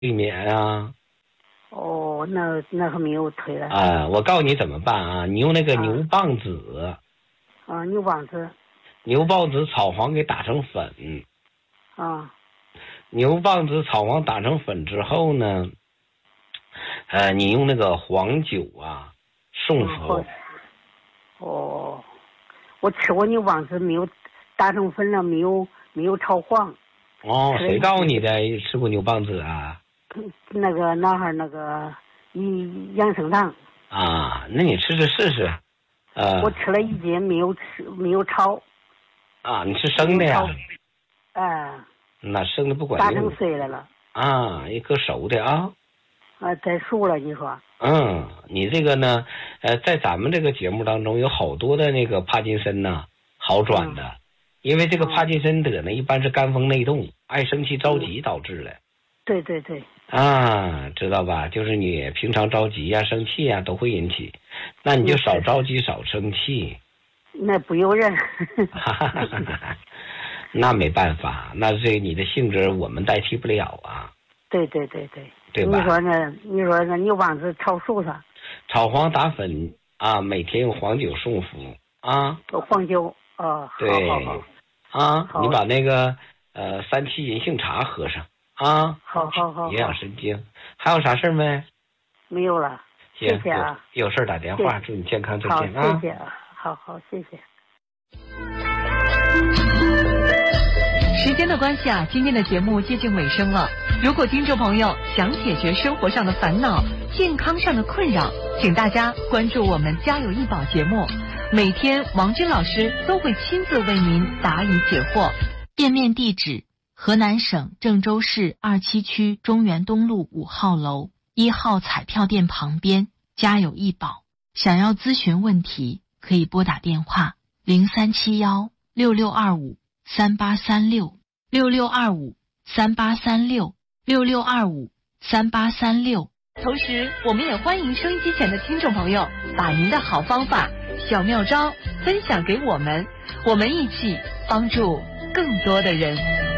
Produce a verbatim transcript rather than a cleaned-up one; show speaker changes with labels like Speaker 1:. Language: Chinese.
Speaker 1: 避免啊。
Speaker 2: 哦，那那还没有推了。
Speaker 1: 啊，我告诉你怎么办啊？你用那个牛蒡子。
Speaker 2: 啊，牛蒡子。
Speaker 1: 牛蒡子、草黄给打成粉。
Speaker 2: 啊。
Speaker 1: 牛蒡子、草黄打成粉之后呢，呃，你用那个黄酒啊送服。
Speaker 2: 嗯、哦，我吃过牛蒡子，没有打成粉了，没有没有炒黄。
Speaker 1: 哦，谁告诉你的？吃过牛蒡子啊？
Speaker 2: 那个男孩那个一养生堂。
Speaker 1: 啊，那你吃吃试试。呃，
Speaker 2: 我吃了一斤，没有吃，没有炒。
Speaker 1: 啊，你吃生的呀？
Speaker 2: 哎、呃。
Speaker 1: 那生的不管
Speaker 2: 用。打成碎了了。
Speaker 1: 啊，一颗熟的啊。
Speaker 2: 啊，再熟了，你说。
Speaker 1: 嗯，你这个呢，呃，在咱们这个节目当中有好多的那个帕金森呐，好转的。嗯，因为这个帕金森得呢，一般是肝风内动、爱生气、着急导致的。
Speaker 2: 对对对。
Speaker 1: 啊，知道吧？就是你平常着急呀、生气呀都会引起，那你就少着急、少生气。
Speaker 2: 那不由人。
Speaker 1: 那没办法，那这你的性质我们代替不了啊。
Speaker 2: 对对对对。
Speaker 1: 对吧？
Speaker 2: 你说那，你说那牛蒡子炒熟它。
Speaker 1: 炒黄打粉啊，每天用黄酒送服啊。
Speaker 2: 黄酒哦。
Speaker 1: 对。
Speaker 2: 好好好。
Speaker 1: 啊，你把那个呃三七银杏茶喝上啊。
Speaker 2: 好好好。
Speaker 1: 营养神经。还有啥事没？
Speaker 2: 没有了。谢谢啊。
Speaker 1: 有事打电话，祝你健康再见啊。
Speaker 2: 好，谢谢啊。好好，谢谢。
Speaker 3: 时间的关系啊，今天的节目接近尾声了。如果听众朋友想解决生活上的烦恼、健康上的困扰，请大家关注我们家有医保节目，每天王军老师都会亲自为您答疑解惑。
Speaker 4: 店面地址：河南省郑州市二七区中原东路五号楼一号彩票店旁边，家有医保。想要咨询问题，可以拨打电话零三七幺六六二五三八三六六六二五三八三六六六二五三八三六。
Speaker 3: 同时，我们也欢迎收音机前的听众朋友把您的好方法、小妙招分享给我们，我们一起帮助更多的人。